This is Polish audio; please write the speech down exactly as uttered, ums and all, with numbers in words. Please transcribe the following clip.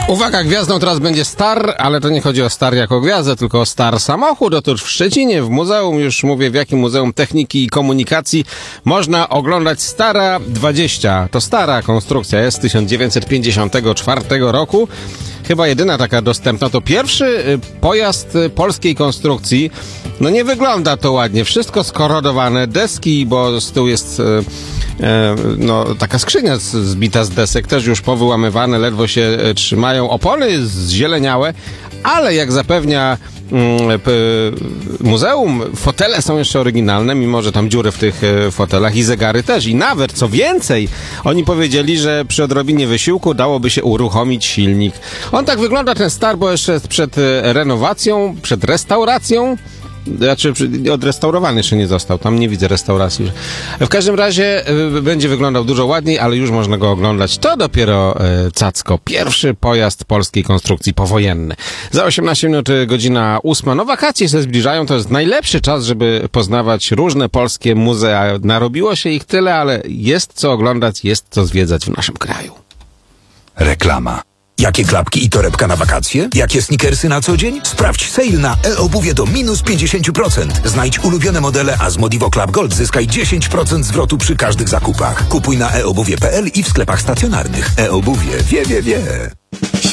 Uwaga, gwiazdą teraz będzie Star, ale to nie chodzi o Star jako gwiazdę, tylko o Star samochód. Otóż w Szczecinie, w muzeum, już mówię w jakim Muzeum Techniki i Komunikacji, można oglądać Stara dwadzieścia. To stara konstrukcja, jest z tysiąc dziewięćset pięćdziesiątego czwartego roku. Chyba jedyna taka dostępna. To pierwszy pojazd polskiej konstrukcji. No nie wygląda to ładnie. Wszystko skorodowane. Deski, bo z tyłu jest e, no, taka skrzynia zbita z desek, też już powyłamywane, ledwo się trzymają. Opony zzieleniałe, ale jak zapewnia mm, p, muzeum, fotele są jeszcze oryginalne, mimo że tam dziury w tych e, fotelach i zegary też. I nawet, co więcej, oni powiedzieli, że przy odrobinie wysiłku dałoby się uruchomić silnik. On tak wygląda, ten Star, bo jeszcze jest przed e, renowacją, przed restauracją. Znaczy, odrestaurowany jeszcze nie został. Tam nie widzę restauracji. W każdym razie y, będzie wyglądał dużo ładniej, ale już można go oglądać. To dopiero y, cacko. Pierwszy pojazd polskiej konstrukcji powojenny. Za osiemnaście minut, godzina ósma. No wakacje się zbliżają. To jest najlepszy czas, żeby poznawać różne polskie muzea. Narobiło się ich tyle, ale jest co oglądać, jest co zwiedzać w naszym kraju. Reklama. Jakie klapki i torebka na wakacje? Jakie sneakersy na co dzień? Sprawdź sale na e-obuwie do minus pięćdziesiąt procent. Znajdź ulubione modele, a z Modivo Club Gold zyskaj dziesięć procent zwrotu przy każdych zakupach. Kupuj na e obuwie kropka p l i w sklepach stacjonarnych. E-obuwie wie, wie, wie.